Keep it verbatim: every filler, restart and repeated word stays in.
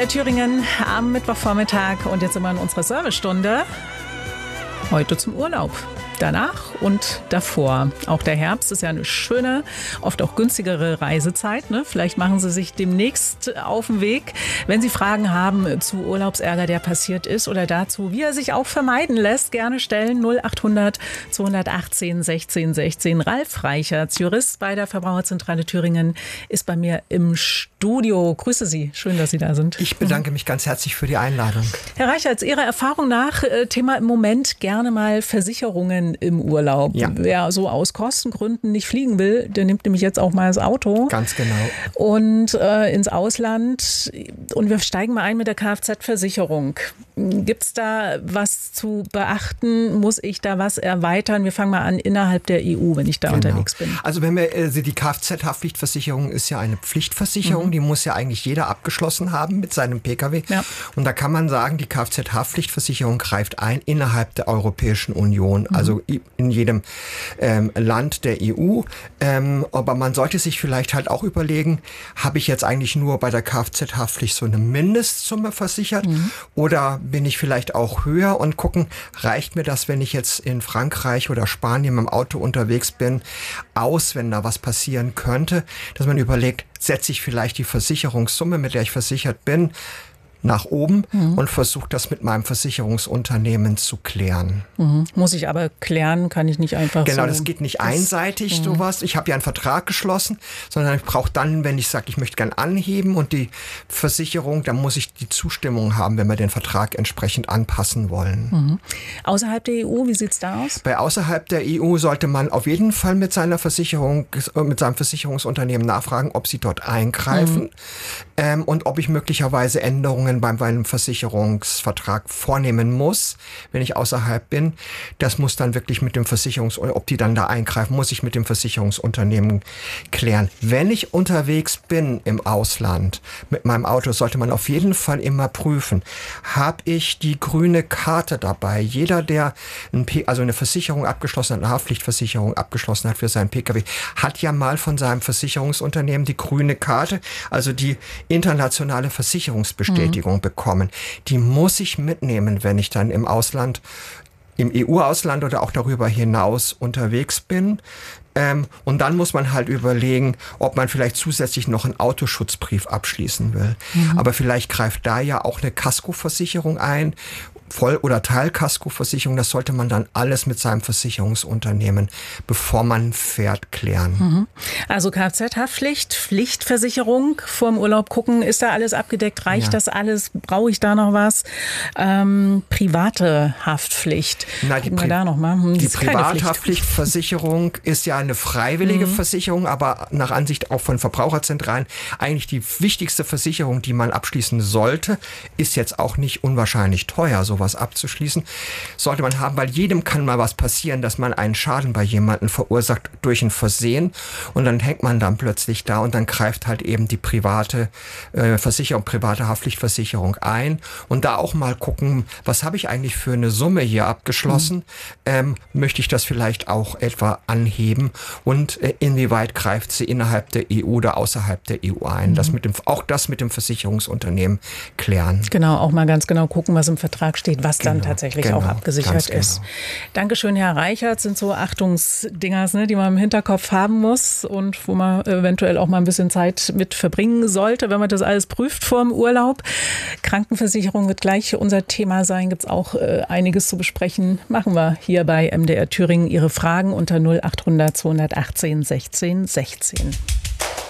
R Thüringen am Mittwochvormittag und jetzt sind wir in unserer Servicestunde. Heute zum Urlaub. Danach und davor. Auch der Herbst ist ja eine schöne, oft auch günstigere Reisezeit. Ne? Vielleicht machen Sie sich demnächst auf den Weg. Wenn Sie Fragen haben zu Urlaubsärger, der passiert ist oder dazu, wie er sich auch vermeiden lässt, gerne stellen. null achthundert zweihundertachtzehn sechzehn sechzehn. Ralf Reichertz, Jurist bei der Verbraucherzentrale Thüringen, ist bei mir im Studio. Grüße Sie. Schön, dass Sie da sind. Ich bedanke mich ganz herzlich für die Einladung. Herr Reichertz, Ihrer Erfahrung nach, Thema im Moment gerne mal Versicherungen im Urlaub. Ja. Wer so aus Kostengründen nicht fliegen will, der nimmt nämlich jetzt auch mal das Auto. Ganz genau. Und äh, ins Ausland. Und wir steigen mal ein mit der Kfz-Versicherung. Gibt es da was zu beachten? Muss ich da was erweitern? Wir fangen mal an innerhalb der E U, wenn ich da genau. unterwegs bin. Also wenn wir, also die Kfz-Haftpflichtversicherung ist ja eine Pflichtversicherung. Mhm. Die muss ja eigentlich jeder abgeschlossen haben mit seinem Pkw. Ja. Und da kann man sagen, die Kfz-Haftpflichtversicherung greift ein innerhalb der Europäischen Union. Mhm. Also in jedem ähm, Land der E U. Ähm, aber man sollte sich vielleicht halt auch überlegen, habe ich jetzt eigentlich nur bei der Kfz-Haftpflicht so eine Mindestsumme versichert mhm. oder bin ich vielleicht auch höher und gucken, reicht mir das, wenn ich jetzt in Frankreich oder Spanien mit dem Auto unterwegs bin, aus, wenn da was passieren könnte, dass man überlegt, setze ich vielleicht die Versicherungssumme, mit der ich versichert bin, nach oben mhm. und versuche das mit meinem Versicherungsunternehmen zu klären. Mhm. Muss ich aber klären, kann ich nicht einfach Genau, so. das geht nicht das, einseitig, mhm. sowas. Ich habe ja einen Vertrag geschlossen, sondern ich brauche dann, wenn ich sage, ich möchte gern anheben und die Versicherung, dann muss ich die Zustimmung haben, wenn wir den Vertrag entsprechend anpassen wollen. Mhm. Außerhalb der E U, wie sieht's da aus? Bei außerhalb der E U sollte man auf jeden Fall mit seiner Versicherung, mit seinem Versicherungsunternehmen nachfragen, ob sie dort eingreifen mhm. ähm, und ob ich möglicherweise Änderungen bei meinem Versicherungsvertrag vornehmen muss, wenn ich außerhalb bin. Das muss dann wirklich mit dem Versicherungs- ob die dann da eingreifen, muss ich mit dem Versicherungsunternehmen klären. Wenn ich unterwegs bin im Ausland mit meinem Auto, sollte man auf jeden Fall immer prüfen, habe ich die grüne Karte dabei? Jeder, der ein P- also eine Versicherung abgeschlossen hat, eine Haftpflichtversicherung abgeschlossen hat für seinen Pkw, hat ja mal von seinem Versicherungsunternehmen die grüne Karte, also die internationale Versicherungsbestätigung mhm. bekommen. Die muss ich mitnehmen, wenn ich dann im Ausland, im E U-Ausland oder auch darüber hinaus unterwegs bin. Ähm, und dann muss man halt überlegen, ob man vielleicht zusätzlich noch einen Autoschutzbrief abschließen will. Mhm. Aber vielleicht greift da ja auch eine Kaskoversicherung ein. Voll- oder Teilkaskoversicherung, das sollte man dann alles mit seinem Versicherungsunternehmen, bevor man fährt, klären. Mhm. Also Kfz-Haftpflicht, Pflichtversicherung, vorm Urlaub gucken, ist da alles abgedeckt, reicht ja. das alles, brauche ich da noch was? Ähm, private Haftpflicht, Na, die gucken wir da noch mal. Hm, die Privathaftpflichtversicherung ist ja eine freiwillige mhm. Versicherung, aber nach Ansicht auch von Verbraucherzentralen eigentlich die wichtigste Versicherung, die man abschließen sollte, ist jetzt auch nicht unwahrscheinlich teuer, so was abzuschließen, sollte man haben, weil jedem kann mal was passieren, dass man einen Schaden bei jemandem verursacht durch ein Versehen und dann hängt man dann plötzlich da und dann greift halt eben die private äh, Versicherung, private Haftpflichtversicherung ein und da auch mal gucken, was habe ich eigentlich für eine Summe hier abgeschlossen, mhm. ähm, möchte ich das vielleicht auch etwa anheben und äh, inwieweit greift sie innerhalb der E U oder außerhalb der E U ein, mhm. das mit dem, auch das mit dem Versicherungsunternehmen klären. Genau, auch mal ganz genau gucken, was im Vertrag steht, was genau, dann tatsächlich genau, auch abgesichert ist. Genau. Dankeschön, Herr Reichertz. Sind so Achtungsdingers, ne, die man im Hinterkopf haben muss und wo man eventuell auch mal ein bisschen Zeit mit verbringen sollte, wenn man das alles prüft vor dem Urlaub. Krankenversicherung wird gleich unser Thema sein. Gibt es auch äh, einiges zu besprechen. Machen wir hier bei M D R Thüringen. Ihre Fragen unter null achthundert zweihundertachtzehn sechzehn sechzehn.